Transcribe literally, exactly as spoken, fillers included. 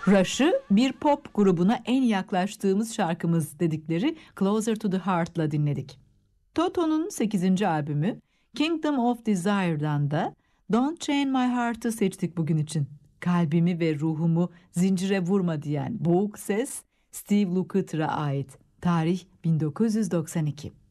Rush'ı bir pop grubuna en yaklaştığımız şarkımız dedikleri Closer to the Heart'la dinledik. Toto'nun sekizinci albümü Kingdom of Desire'dan da Don't Chain My Heart'ı seçtik bugün için. Kalbimi ve ruhumu zincire vurma diyen boğuk ses Steve Lukather'a ait. Tarih bin dokuz yüz doksan iki.